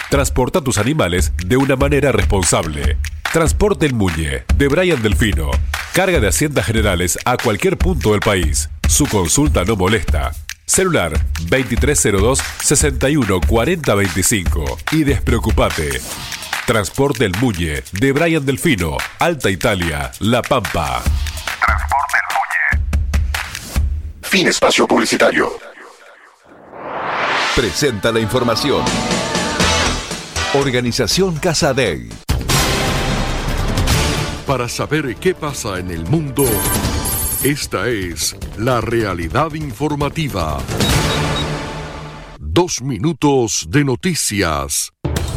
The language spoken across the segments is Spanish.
Transporta tus animales de una manera responsable. Transporte El Muñe, de Brian Delfino. Carga de haciendas generales a cualquier punto del país. Su consulta no molesta. Celular 2302 61 40 25. Y despreocupate. Transporte El Muñe, de Brian Delfino, Alta Italia, La Pampa. Transporte El Muñe. Fin espacio publicitario. Presenta la información. Organización Casa Dei. Para saber qué pasa en el mundo, esta es la realidad informativa. 2 minutos de noticias.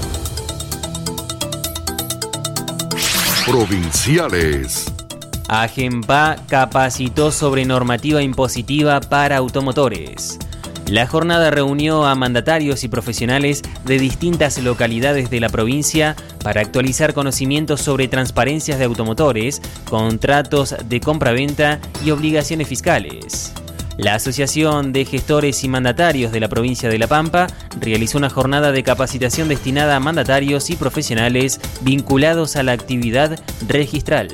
Provinciales. Agenpa capacitó sobre normativa impositiva para automotores. La jornada reunió a mandatarios y profesionales de distintas localidades de la provincia para actualizar conocimientos sobre transparencias de automotores, contratos de compraventa y obligaciones fiscales. La Asociación de Gestores y Mandatarios de la provincia de La Pampa realizó una jornada de capacitación destinada a mandatarios y profesionales vinculados a la actividad registral.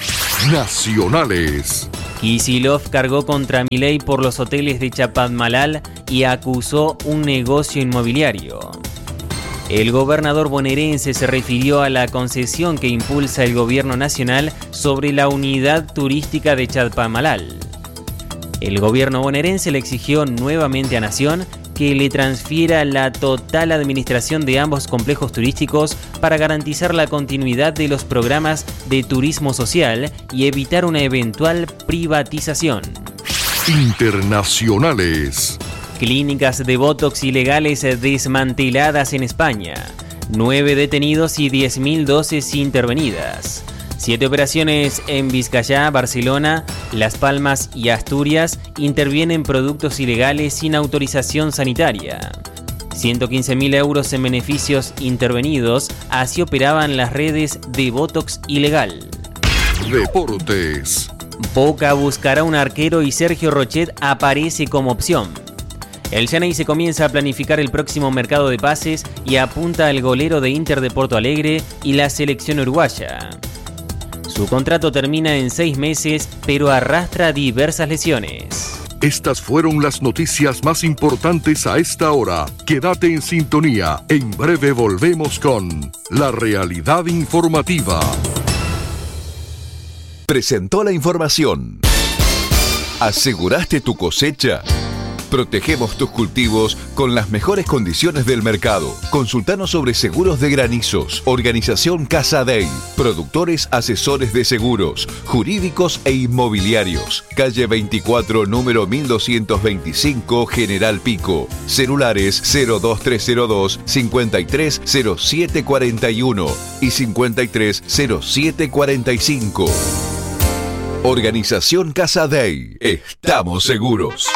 Nacionales. Kicillof cargó contra Milei por los hoteles de Chapadmalal y acusó un negocio inmobiliario. El gobernador bonaerense se refirió a la concesión que impulsa el gobierno nacional sobre la unidad turística de Chapadmalal. El gobierno bonaerense le exigió nuevamente a Nación que le transfiera la total administración de ambos complejos turísticos para garantizar la continuidad de los programas de turismo social y evitar una eventual privatización. Internacionales. Clínicas de Botox ilegales desmanteladas en España. 9 detenidos y 10.000 dosis intervenidas. 7 operaciones en Vizcaya, Barcelona, Las Palmas y Asturias intervienen productos ilegales sin autorización sanitaria. 115.000 euros en beneficios intervenidos, así operaban las redes de Botox ilegal. Deportes. Boca buscará un arquero y Sergio Rochet aparece como opción. El Xeneize se comienza a planificar el próximo mercado de pases y apunta al golero de Inter de Porto Alegre y la selección uruguaya. Su contrato termina en 6 meses, pero arrastra diversas lesiones. Estas fueron las noticias más importantes a esta hora. Quédate en sintonía. En breve volvemos con La Realidad Informativa. Presentó la información. ¿Aseguraste tu cosecha? Protegemos tus cultivos con las mejores condiciones del mercado. Consultanos sobre seguros de granizos. Organización Casa Dei. Productores asesores de seguros, jurídicos e inmobiliarios. Calle 24, número 1225, General Pico. Celulares 02302 530741 y 530745. Organización Casa Dei. Estamos seguros.